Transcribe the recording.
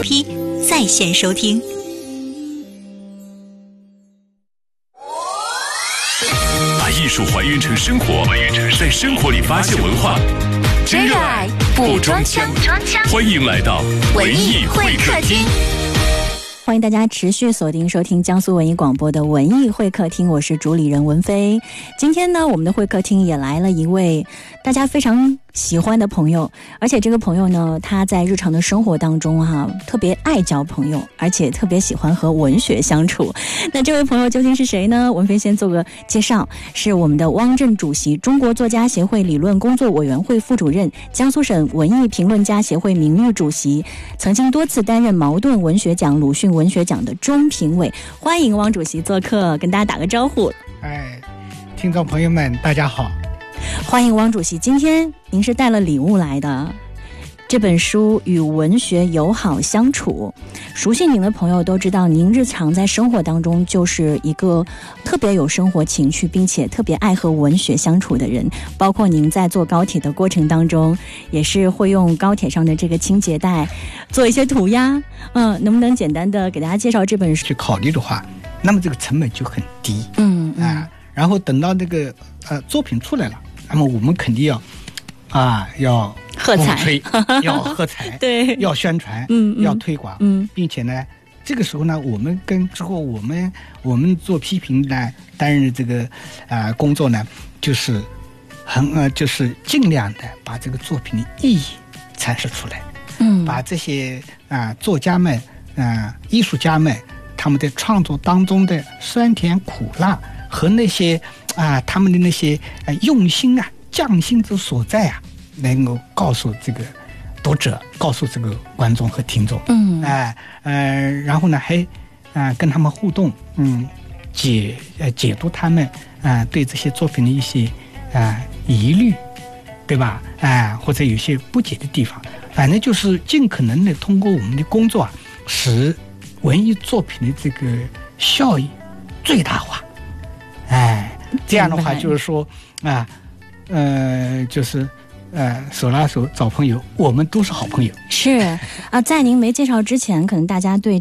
APP 在线收听。 把艺术还原成生活，在生活里发现文化， 真热爱不装腔。 欢迎来到文艺会客厅。 欢迎大家持续锁定收听江苏文艺广播的文艺会客厅，我是主理人文飞。今天呢，我们的会客厅也来了一位大家非常喜欢的朋友，而且这个朋友呢，他在日常的生活当中特别爱交朋友，而且特别喜欢和文学相处。那这位朋友究竟是谁呢？文飞先做个介绍，是我们的汪震主席，中国作家协会理论工作委员会副主任，江苏省文艺评论家协会名誉主席，曾经多次担任茅盾文学奖、鲁迅文学奖的中评委。欢迎汪主席做客，跟大家打个招呼。 听众朋友们大家好。 欢迎汪主席，今天您是带了礼物来的，这本书《与文学友好相处》。熟悉您的朋友都知道，您日常在生活当中就是一个特别有生活情趣并且特别爱和文学相处的人，包括您在坐高铁的过程当中也是会用高铁上的这个清洁袋做一些涂鸦。能不能简单的给大家介绍这本书？ 去考虑的话，那么这个成本就很低。然后等到这个作品出来了，那么我们肯定要喝彩， 要喝彩， 对， 要宣传，要推广，并且呢，这个时候呢，我们做批评呢，担任这个工作呢，就是尽量的把这个作品的意义阐释出来，把这些作家们艺术家们他们的创作当中的酸甜苦辣和那些他们的那些用心匠心之所在能够告诉这个读者，告诉这个观众和听众。然后呢还跟他们互动，解读他们对这些作品的一些疑虑，对吧？或者有些不解的地方，反正就是尽可能的通过我们的工作使文艺作品的这个效益最大化。这样的话就是说手拉手找朋友，我们都是好朋友。 是在您没介绍之前，可能大家对